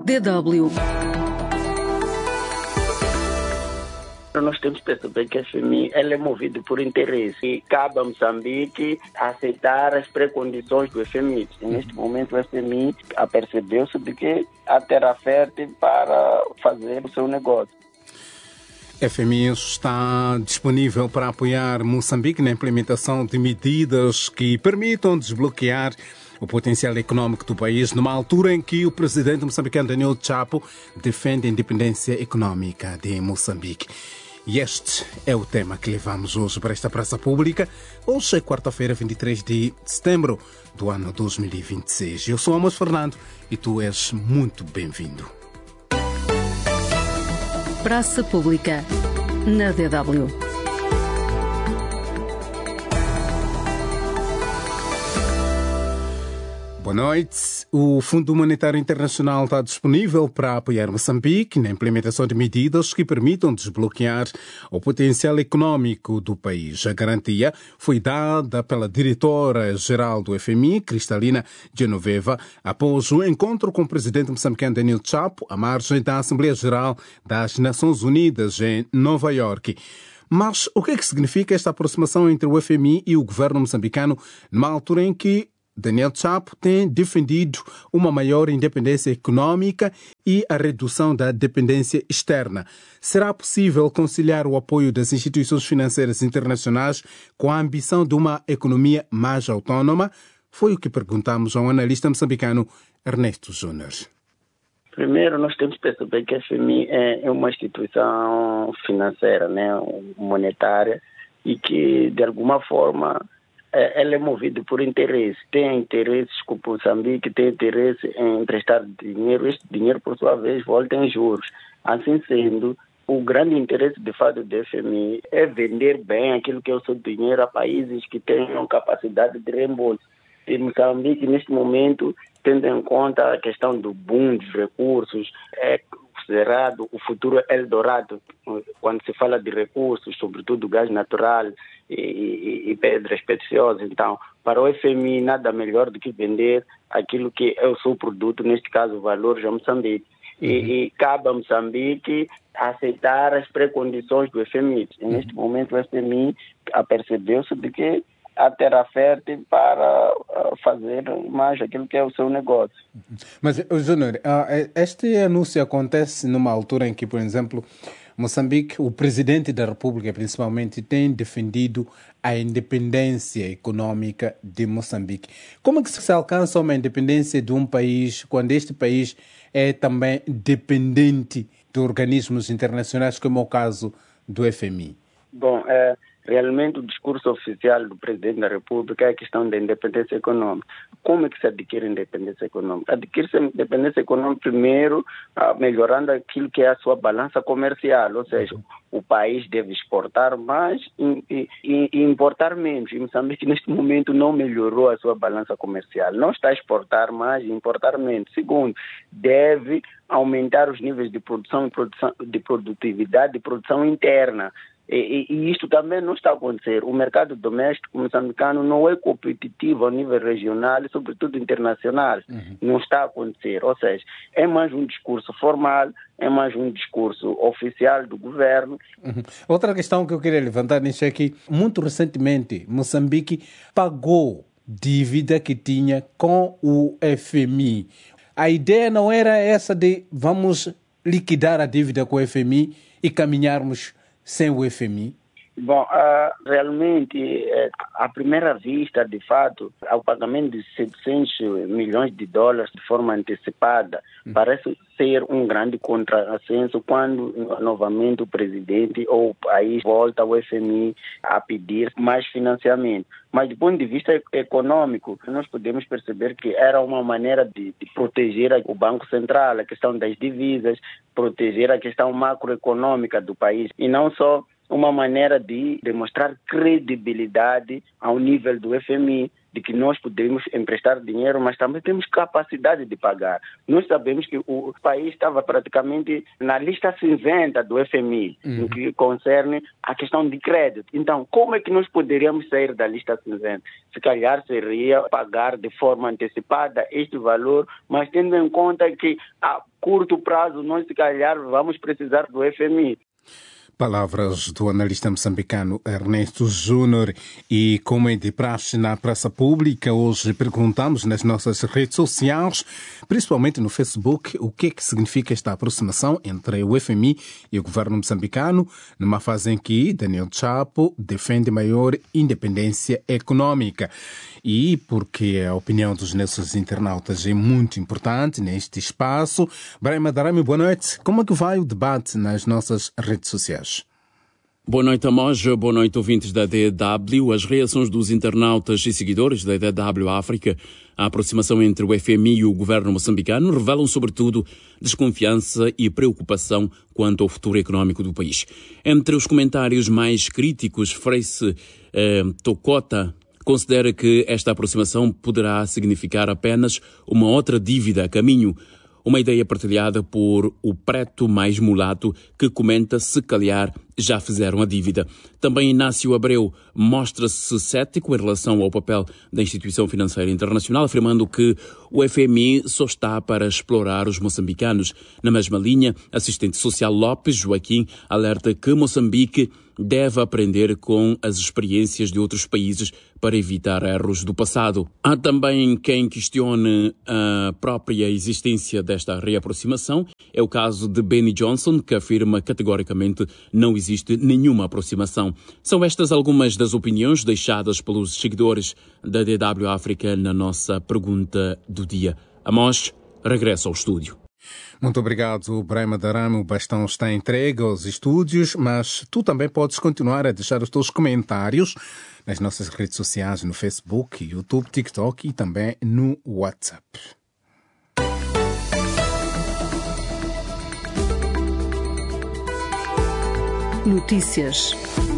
DW. Nós temos que perceber que a FMI é movida por interesse e cabe a Moçambique aceitar as precondições do FMI. E neste momento o FMI apercebeu-se de que há terra fértil para fazer o seu negócio. A FMI está disponível para apoiar Moçambique na implementação de medidas que permitam desbloquear o potencial econômico do país numa altura em que o presidente moçambicano Daniel Chapo defende a independência econômica de Moçambique. E este é o tema que levamos hoje para esta praça pública. Hoje é quarta-feira, 23 de setembro do ano 2026. Eu sou Amos Fernando e tu és muito bem-vindo. Praça Pública, na DW. Boa noite. O Fundo Monetário Internacional está disponível para apoiar Moçambique na implementação de medidas que permitam desbloquear o potencial econômico do país. A garantia foi dada pela diretora-geral do FMI, Cristalina Genoveva, após o encontro com o presidente moçambicano Daniel Chapo, à margem da Assembleia Geral das Nações Unidas em Nova Iorque. Mas o que é que significa esta aproximação entre o FMI e o governo moçambicano numa altura em que Daniel Chapo tem defendido uma maior independência econômica e a redução da dependência externa? Será possível conciliar o apoio das instituições financeiras internacionais com a ambição de uma economia mais autónoma? Foi o que perguntamos ao analista moçambicano Ernesto Júnior. Primeiro, nós temos que perceber que a FMI é uma instituição financeira, né, monetária, e que, de alguma forma, ela é movida por interesse. Tem interesses com Moçambique, tem interesse em emprestar dinheiro. Este dinheiro, por sua vez, volta em juros. Assim sendo, o grande interesse, de fato, do FMI é vender bem aquilo que é o seu dinheiro a países que tenham capacidade de reembolso. E Moçambique, neste momento, tendo em conta a questão do boom dos recursos, é considerado o futuro Eldorado, quando se fala de recursos, sobretudo gás natural e pedras preciosas. Então, para o FMI, nada melhor do que vender aquilo que é o seu produto, neste caso, valores a Moçambique. E cabe a Moçambique aceitar as precondições do FMI. E neste momento, o FMI apercebeu-se de que há terra fértil para fazer mais aquilo que é o seu negócio. Mas, Júnior, este anúncio acontece numa altura em que, por exemplo, Moçambique, o presidente da República, principalmente, tem defendido a independência econômica de Moçambique. Como é que se alcança uma independência de um país quando este país é também dependente de organismos internacionais, como é o caso do FMI? Bom, realmente o discurso oficial do presidente da República é a questão da independência econômica. Como é que se adquire independência econômica? Adquire-se independência econômica primeiro melhorando aquilo que é a sua balança comercial, ou seja, o país deve exportar mais e importar menos. E Moçambique, neste momento, não melhorou a sua balança comercial. Não está a exportar mais e importar menos. Segundo, deve aumentar os níveis de produção, de produtividade, de produção interna. E isto também não está a acontecer. O mercado doméstico moçambicano não é competitivo ao nível regional e, sobretudo, internacional. Não está a acontecer. Ou seja, é mais um discurso formal, é mais um discurso oficial do governo. Outra questão que eu queria levantar nisso é que, muito recentemente, Moçambique pagou dívida que tinha com o FMI. A ideia não era essa de vamos liquidar a dívida com o FMI e caminharmos sem o FMI? Bom, realmente, à primeira vista, de fato, o pagamento de 700 milhões de dólares de forma antecipada parece ser um grande contrassenso quando novamente o presidente ou o país volta ao FMI a pedir mais financiamento. Mas do ponto de vista econômico, nós podemos perceber que era uma maneira de proteger o Banco Central, a questão das divisas, proteger a questão macroeconômica do país e não só uma maneira de demonstrar credibilidade ao nível do FMI de que nós poderíamos emprestar dinheiro, mas também temos capacidade de pagar. Nós sabemos que o país estava praticamente na lista cinzenta do FMI, no que concerne a questão de crédito. Então, como é que nós poderíamos sair da lista cinzenta? Se calhar seria pagar de forma antecipada este valor, mas tendo em conta que a curto prazo nós, se calhar, vamos precisar do FMI. Palavras do analista moçambicano Ernesto Júnior. E como é de praxe na praça pública, hoje perguntamos nas nossas redes sociais, principalmente no Facebook, o que é que significa esta aproximação entre o FMI e o governo moçambicano, numa fase em que Daniel Chapo defende maior independência econômica. E porque a opinião dos nossos internautas é muito importante neste espaço. Brahma Darami, boa noite. Como é que vai o debate nas nossas redes sociais? Boa noite, Amos. Boa noite, ouvintes da DW. As reações dos internautas e seguidores da DW África à aproximação entre o FMI e o governo moçambicano revelam, sobretudo, desconfiança e preocupação quanto ao futuro econômico do país. Entre os comentários mais críticos, Freire Tokota considera que esta aproximação poderá significar apenas uma outra dívida a caminho, uma ideia partilhada por o preto mais mulato, que comenta se calhar já fizeram a dívida. Também Inácio Abreu mostra-se cético em relação ao papel da instituição financeira internacional, afirmando que o FMI só está para explorar os moçambicanos. Na mesma linha, assistente social Lopes Joaquim alerta que Moçambique deve aprender com as experiências de outros países para evitar erros do passado. Há também quem questione a própria existência desta reaproximação. É o caso de Benny Johnson, que afirma categoricamente não existe nenhuma aproximação. São estas algumas das opiniões deixadas pelos seguidores da DW África na nossa pergunta do dia. Amos, regressa ao estúdio. Muito obrigado, Brahma Darami. O bastão está entregue aos estúdios, mas tu também podes continuar a deixar os teus comentários nas nossas redes sociais, no Facebook, YouTube, TikTok e também no WhatsApp. Notícias.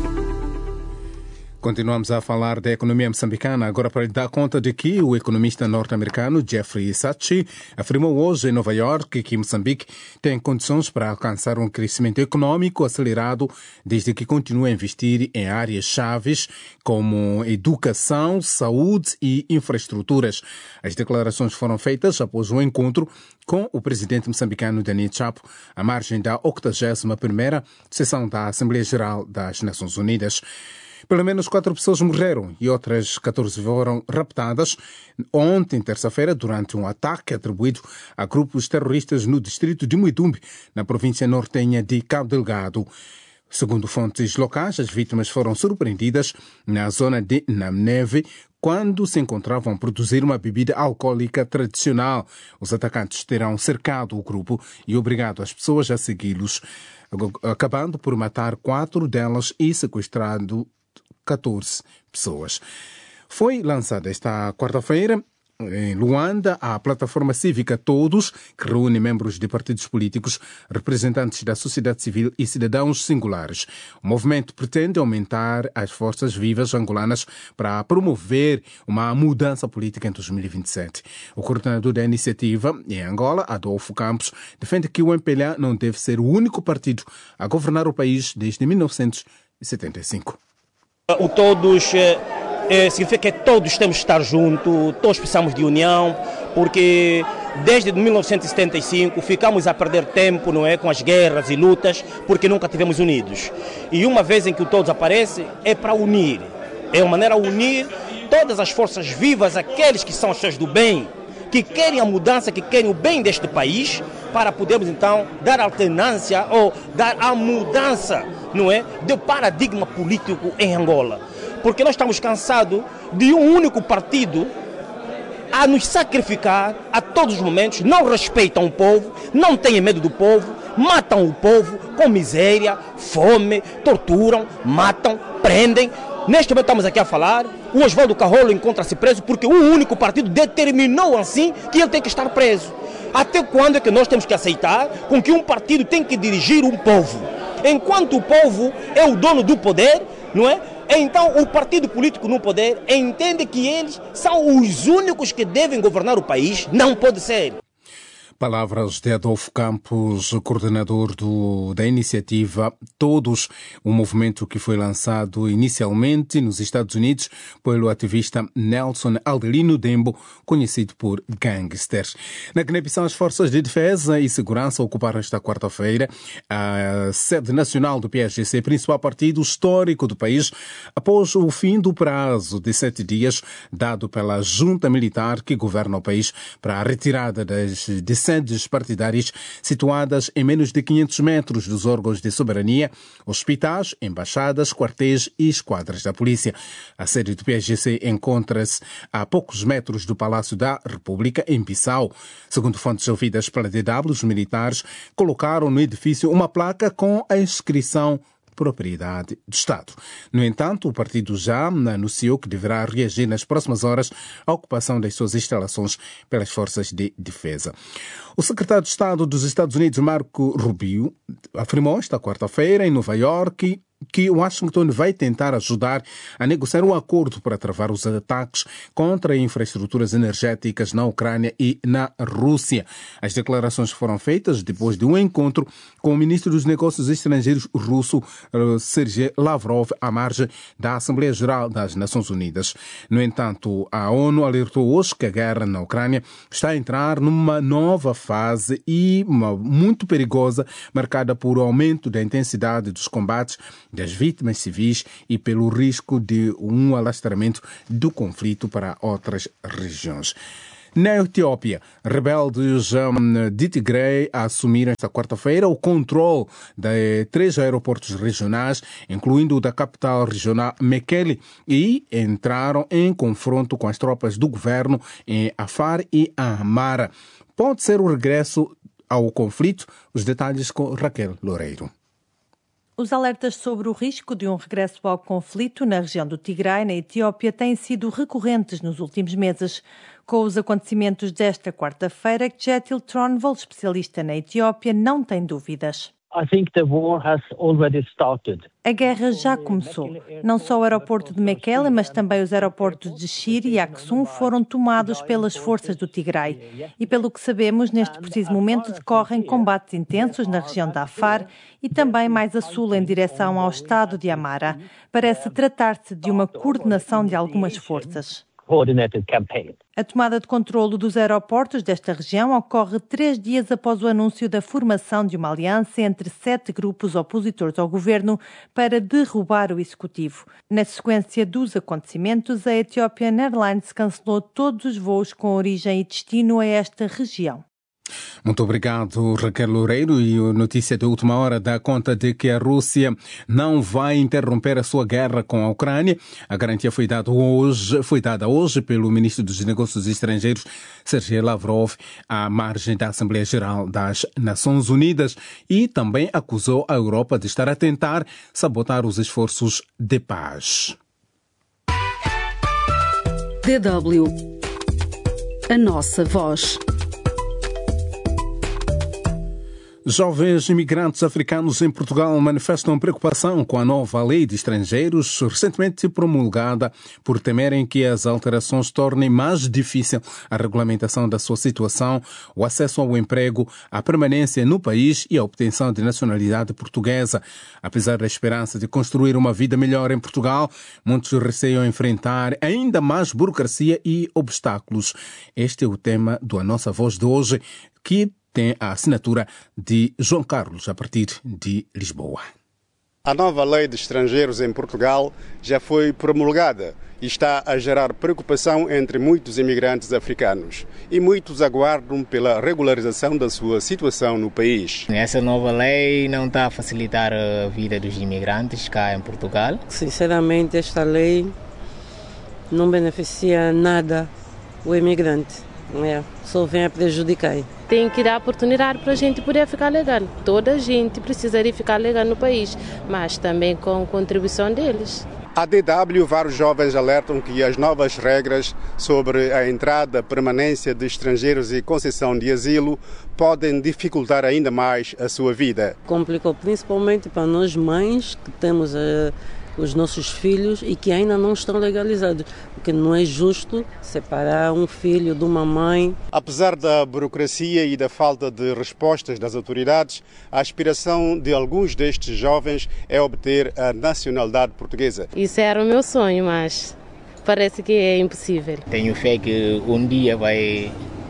Continuamos a falar da economia moçambicana, agora para lhe dar conta de que o economista norte-americano Jeffrey Sachs afirmou hoje em Nova York que Moçambique tem condições para alcançar um crescimento econômico acelerado desde que continua a investir em áreas chaves como educação, saúde e infraestruturas. As declarações foram feitas após um encontro com o presidente moçambicano Daniel Chapo à margem da 81ª sessão da Assembleia Geral das Nações Unidas. Pelo menos 4 pessoas morreram e outras 14 foram raptadas ontem, terça-feira, durante um ataque atribuído a grupos terroristas no distrito de Muidumbe, na província nortenha de Cabo Delgado. Segundo fontes locais, as vítimas foram surpreendidas na zona de Namneve quando se encontravam a produzir uma bebida alcoólica tradicional. Os atacantes terão cercado o grupo e obrigado as pessoas a segui-los, acabando por matar 4 delas e sequestrando 14 pessoas. Foi lançada esta quarta-feira em Luanda a plataforma cívica Todos, que reúne membros de partidos políticos, representantes da sociedade civil e cidadãos singulares. O movimento pretende aumentar as forças vivas angolanas para promover uma mudança política em 2027. O coordenador da iniciativa em Angola, Adolfo Campos, defende que o MPLA não deve ser o único partido a governar o país desde 1975. O Todos significa que todos temos que estar juntos, todos precisamos de união, porque desde 1975 ficamos a perder tempo, não é, com as guerras e lutas, porque nunca tivemos unidos. E uma vez em que o Todos aparece, é para unir, é uma maneira de unir todas as forças vivas, aqueles que são as pessoas do bem, que querem a mudança, que querem o bem deste país, para podermos então dar alternância ou dar a mudança, não é, de paradigma político em Angola. Porque nós estamos cansados de um único partido a nos sacrificar a todos os momentos, não respeitam o povo, não têm medo do povo, matam o povo com miséria, fome, torturam, matam, prendem. Neste momento estamos aqui a falar, o Osvaldo Carrolo encontra-se preso porque um único partido determinou assim que ele tem que estar preso. Até quando é que nós temos que aceitar com que um partido tem que dirigir um povo? Enquanto o povo é o dono do poder, não é? Então o partido político no poder entende que eles são os únicos que devem governar o país. Não pode ser. Palavras de Adolfo Campos, coordenador da iniciativa Todos, um movimento que foi lançado inicialmente nos Estados Unidos pelo ativista Nelson Aldelino Dembo, conhecido por Gangsters. Na Guiné-Bissau, as forças de defesa e segurança ocuparam esta quarta-feira a sede nacional do PSGC, principal partido histórico do país, após o fim do prazo de 7 dias dado pela junta militar que governa o país para a retirada de sedes partidárias situadas em menos de 500 metros dos órgãos de soberania, hospitais, embaixadas, quartéis e esquadras da polícia. A sede do PSGC encontra-se a poucos metros do Palácio da República, em Bissau. Segundo fontes ouvidas pela DW, os militares colocaram no edifício uma placa com a inscrição propriedade do Estado. No entanto, o partido já anunciou que deverá reagir nas próximas horas à ocupação das suas instalações pelas forças de defesa. O secretário de Estado dos Estados Unidos, Marco Rubio, afirmou esta quarta-feira em Nova Iorque que Washington vai tentar ajudar a negociar um acordo para travar os ataques contra infraestruturas energéticas na Ucrânia e na Rússia. As declarações foram feitas depois de um encontro com o ministro dos Negócios Estrangeiros russo, Sergei Lavrov, à margem da Assembleia Geral das Nações Unidas. No entanto, a ONU alertou hoje que a guerra na Ucrânia está a entrar numa nova fase e muito perigosa, marcada por aumento da intensidade dos combates, das vítimas civis e pelo risco de um alastramento do conflito para outras regiões. Na Etiópia, rebeldes de Tigray assumiram esta quarta-feira o controle de 3 aeroportos regionais, incluindo o da capital regional Mekele, e entraram em confronto com as tropas do governo em Afar e Amhara. Pode ser o regresso ao conflito? Os detalhes com Raquel Loureiro. Os alertas sobre o risco de um regresso ao conflito na região do Tigray, na Etiópia, têm sido recorrentes nos últimos meses. Com os acontecimentos desta quarta-feira, Kjetil Tronvoll, especialista na Etiópia, não tem dúvidas. A guerra já começou. Não só o aeroporto de Mekele, mas também os aeroportos de Shire e Aksum foram tomados pelas forças do Tigray. E pelo que sabemos, neste preciso momento decorrem combates intensos na região da Afar e também mais a sul em direção ao estado de Amhara. Parece tratar-se de uma coordenação de algumas forças. A tomada de controlo dos aeroportos desta região ocorre 3 dias após o anúncio da formação de uma aliança entre 7 grupos opositores ao governo para derrubar o executivo. Na sequência dos acontecimentos, a Ethiopian Airlines cancelou todos os voos com origem e destino a esta região. Muito obrigado, Raquel Loureiro. E a notícia de última hora dá conta de que a Rússia não vai interromper a sua guerra com a Ucrânia. A garantia foi dada hoje pelo ministro dos Negócios Estrangeiros, Sergei Lavrov, à margem da Assembleia Geral das Nações Unidas, e também acusou a Europa de estar a tentar sabotar os esforços de paz. DW, a nossa voz. Jovens imigrantes africanos em Portugal manifestam preocupação com a nova lei de estrangeiros recentemente promulgada por temerem que as alterações tornem mais difícil a regulamentação da sua situação, o acesso ao emprego, a permanência no país e a obtenção de nacionalidade portuguesa. Apesar da esperança de construir uma vida melhor em Portugal, muitos receiam enfrentar ainda mais burocracia e obstáculos. Este é o tema da nossa voz de hoje, que tem a assinatura de João Carlos, a partir de Lisboa. A nova lei de estrangeiros em Portugal já foi promulgada e está a gerar preocupação entre muitos imigrantes africanos. E muitos aguardam pela regularização da sua situação no país. Essa nova lei não está a facilitar a vida dos imigrantes cá em Portugal. Sinceramente, esta lei não beneficia nada o imigrante. Só vem a prejudicar. Tem que dar oportunidade para a gente poder ficar legal. Toda a gente precisaria ficar legal no país, mas também com a contribuição deles. A DW, vários jovens alertam que as novas regras sobre a entrada, permanência de estrangeiros e concessão de asilo podem dificultar ainda mais a sua vida. Complicou principalmente para nós mães que temos os nossos filhos e que ainda não estão legalizados, porque não é justo separar um filho de uma mãe. Apesar da burocracia e da falta de respostas das autoridades, a aspiração de alguns destes jovens é obter a nacionalidade portuguesa. Isso era o meu sonho, mas parece que é impossível. Tenho fé que um dia vai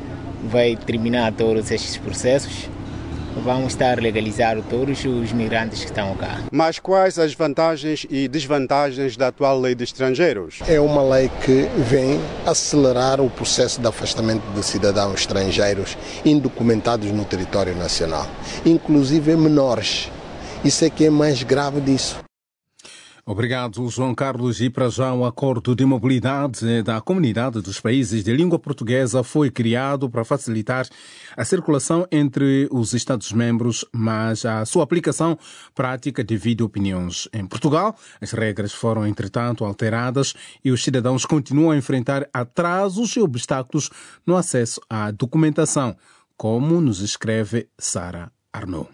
terminar todos estes processos. Vamos estar legalizando todos os migrantes que estão cá. Mas quais as vantagens e desvantagens da atual lei de estrangeiros? É uma lei que vem acelerar o processo de afastamento de cidadãos estrangeiros indocumentados no território nacional, inclusive menores. Isso é que é mais grave disso. Obrigado, João Carlos. E para já, um acordo de mobilidade da Comunidade dos Países de Língua Portuguesa foi criado para facilitar a circulação entre os Estados-membros, mas a sua aplicação prática divide opiniões. Em Portugal, as regras foram, entretanto, alteradas e os cidadãos continuam a enfrentar atrasos e obstáculos no acesso à documentação, como nos escreve Sara Arnaud.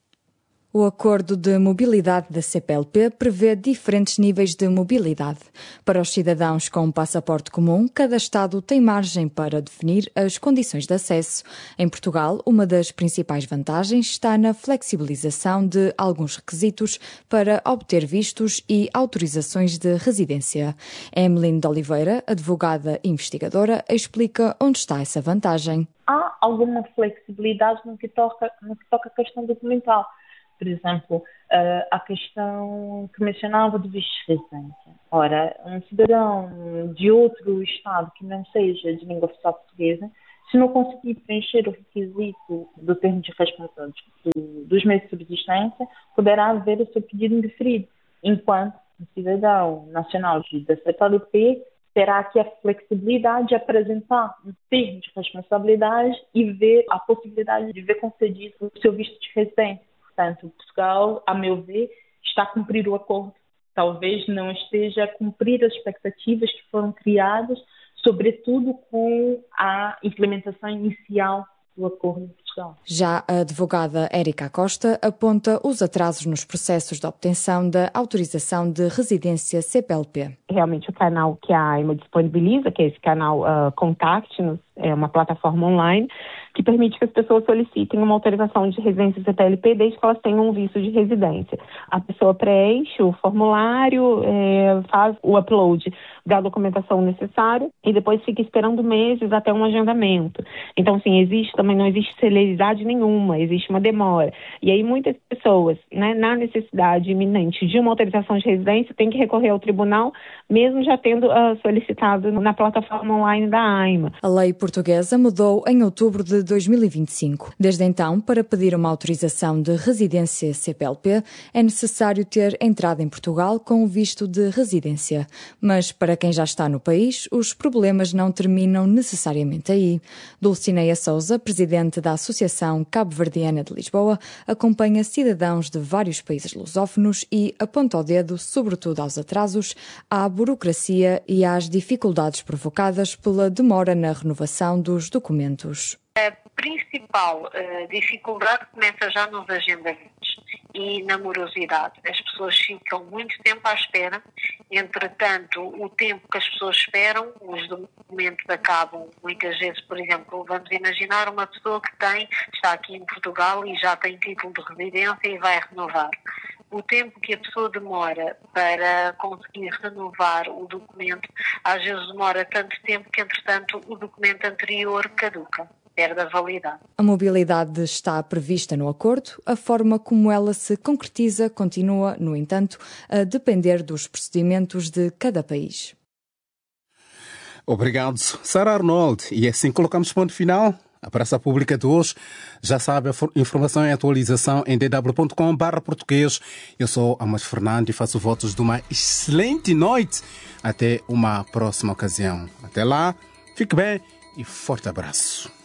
O Acordo de Mobilidade da CPLP prevê diferentes níveis de mobilidade. Para os cidadãos com um passaporte comum, cada Estado tem margem para definir as condições de acesso. Em Portugal, uma das principais vantagens está na flexibilização de alguns requisitos para obter vistos e autorizações de residência. Emeline de Oliveira, advogada e investigadora, explica onde está essa vantagem. Há alguma flexibilidade no que toca à questão documental. Por exemplo, a questão que mencionava do visto de residência. Ora, um cidadão de outro estado que não seja de língua oficial portuguesa, se não conseguir preencher o requisito do termo de responsabilidade dos meses de subsistência, poderá haver o seu pedido indeferido, enquanto o cidadão nacional da CPLP terá aqui a flexibilidade de apresentar um termo de responsabilidade e ver a possibilidade de ver concedido o seu visto de residência. Portanto, Portugal, a meu ver, está a cumprir o acordo. Talvez não esteja a cumprir as expectativas que foram criadas, sobretudo com a implementação inicial do acordo de Portugal. Já a advogada Érica Costa aponta os atrasos nos processos de obtenção da autorização de residência CPLP. Realmente o canal que a AIMA disponibiliza, que é esse canal Contact-nos, é uma plataforma online que permite que as pessoas solicitem uma autorização de residência CPLP desde que elas tenham um visto de residência. A pessoa preenche o formulário, faz o upload da documentação necessária e depois fica esperando meses até um agendamento. Então, sim, não existe celeridade nenhuma, existe uma demora. E aí muitas pessoas, na necessidade iminente de uma autorização de residência, têm que recorrer ao tribunal, mesmo já tendo solicitado na plataforma online da AIMA. A lei portuguesa mudou em outubro de 2025. Desde então, para pedir uma autorização de residência CPLP, é necessário ter entrado em Portugal com o visto de residência. Mas para quem já está no país, os problemas não terminam necessariamente aí. Dulcineia Sousa, presidente da Associação Cabo-Verdiana de Lisboa, acompanha cidadãos de vários países lusófonos e aponta o dedo, sobretudo aos atrasos, à burocracia e às dificuldades provocadas pela demora na renovação dos documentos. A principal dificuldade começa já nos agendamentos e na morosidade. As pessoas ficam muito tempo à espera, entretanto, o tempo que as pessoas esperam, os documentos acabam muitas vezes. Por exemplo, vamos imaginar uma pessoa que está aqui em Portugal e já tem título de residência e vai renovar. O tempo que a pessoa demora para conseguir renovar o documento, às vezes demora tanto tempo que, entretanto, o documento anterior caduca, perde a validade. A mobilidade está prevista no acordo. A forma como ela se concretiza continua, no entanto, a depender dos procedimentos de cada país. Obrigado, Sara Arnold. E assim colocamos ponto final. A praça pública de hoje, já sabe, a informação e atualização em dw.com/português. Eu sou Amos Fernando e faço votos de uma excelente noite. Até uma próxima ocasião. Até lá, fique bem e forte abraço.